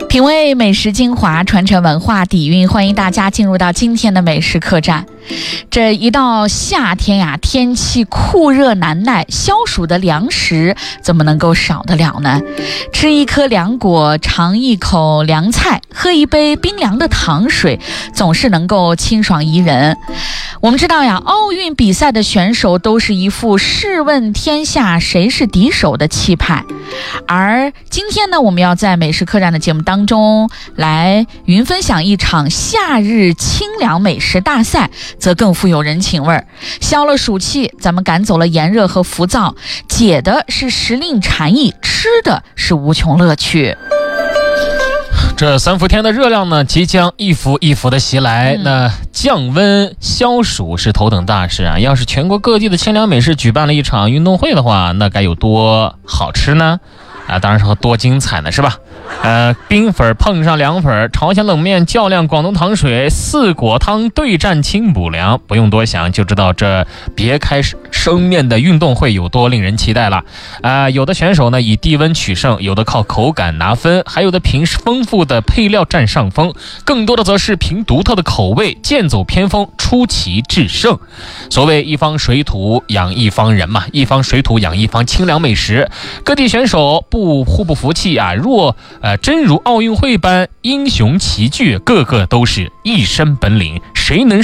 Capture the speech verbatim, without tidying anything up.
品味美食精华，传承文化底蕴，欢迎大家进入到今天的美食客栈。这一到夏天呀，天气酷热难耐，消暑的粮食怎么能够少得了呢？吃一颗凉果，尝一口凉菜，喝一杯冰凉的糖水，总是能够清爽宜人。我们知道呀，奥运比赛的选手都是一副试问天下谁是敌手的气派，而今天呢，我们要在美食客栈的节目当中来云分享一场夏日清凉美食大赛，则更富有人情味儿。消了暑气，咱们赶走了炎热和浮躁，解的是时令禅意，吃的是无穷乐趣。 这三伏天的热量呢，即将一伏一伏的袭来。嗯、那降温消暑是头等大事啊！要是全国各地的清凉美食举办了一场运动会的话，那该有多好吃呢？啊，当然是多精彩呢，是吧？呃，冰粉碰上凉粉，朝鲜冷面较量广东糖水，四果汤对战清补凉，不用多想就知道这别开生面的运动会有多令人期待了。啊、呃，有的选手呢以低温取胜，有的靠口感拿分，还有的凭丰富的配料占上风，更多的则是凭独特的口味剑走偏锋，出奇制胜。所谓一方水土养一方人嘛，一方水土养一方清凉美食，各地选手不互不服气啊，若呃，真如奥运会般英雄齐聚，个个都是一身本领，谁能